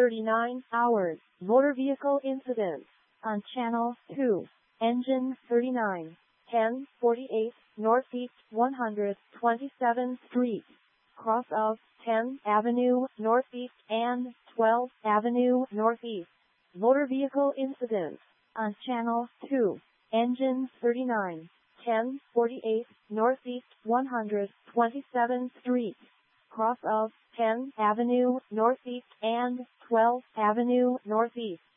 39 hours. Motor vehicle incident on Channel 2. Engine 39. 1048 Northeast 127th Street. Cross of 10th Avenue Northeast and 12th Avenue Northeast. Motor vehicle incident on Channel 2. Engine 39. 1048 Northeast 127th Street. Cross of 10th Avenue Northeast and 12th Avenue Northeast.